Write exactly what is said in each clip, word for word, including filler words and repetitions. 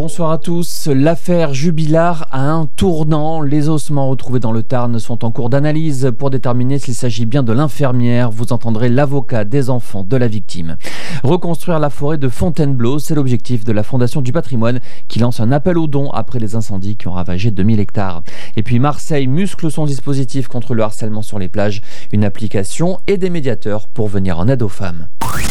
Bonsoir à tous. L'affaire Jubilard a un tournant. Les ossements retrouvés dans le Tarn sont en cours d'analyse pour déterminer s'il s'agit bien de l'infirmière. Vous entendrez l'avocat des enfants de la victime. Reconstruire la forêt de Fontainebleau, c'est l'objectif de la Fondation du patrimoine qui lance un appel aux dons après les incendies qui ont ravagé deux mille hectares. Et puis Marseille muscle son dispositif contre le harcèlement sur les plages. Une application et des médiateurs pour venir en aide aux femmes.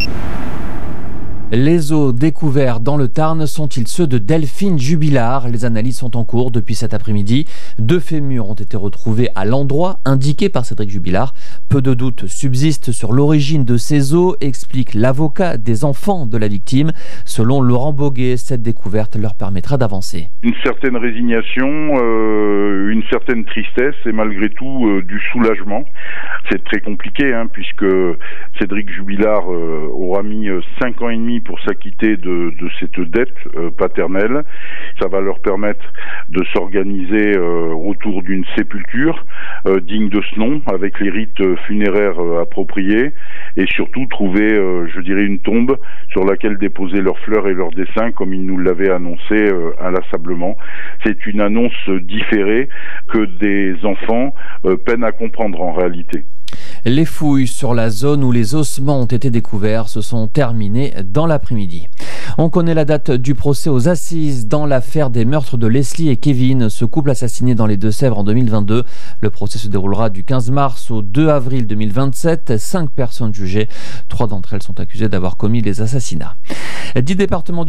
Les os découverts dans le Tarn sont-ils ceux de Delphine Jubilard? Les analyses sont en cours depuis cet après-midi. Deux fémurs ont été retrouvés à l'endroit indiqué par Cédric Jubilard. Peu de doutes subsistent sur l'origine de ces os, explique l'avocat des enfants de la victime. Selon Laurent Boguet, cette découverte leur permettra d'avancer. Une certaine résignation, euh, une certaine tristesse et malgré tout euh, du soulagement. C'est très compliqué hein, puisque Cédric Jubilard euh, aura mis euh, cinq ans et demi pour s'acquitter de, de cette dette euh, paternelle. Ça va leur permettre de s'organiser euh, autour d'une sépulture euh, digne de ce nom, avec les rites funéraires euh, appropriés, et surtout trouver, euh, je dirais, une tombe sur laquelle déposer leurs fleurs et leurs dessins, comme ils nous l'avaient annoncé euh, inlassablement. C'est une annonce différée que des enfants euh, peinent à comprendre en réalité. Les fouilles sur la zone où les ossements ont été découverts se sont terminées dans l'après-midi. On connaît la date du procès aux assises dans l'affaire des meurtres de Leslie et Kevin, ce couple assassiné dans les Deux-Sèvres en deux mille vingt-deux. Le procès se déroulera du quinze mars au deux avril deux mille vingt-sept. Cinq personnes jugées. Trois d'entre elles sont accusées d'avoir commis les assassinats. Dix départements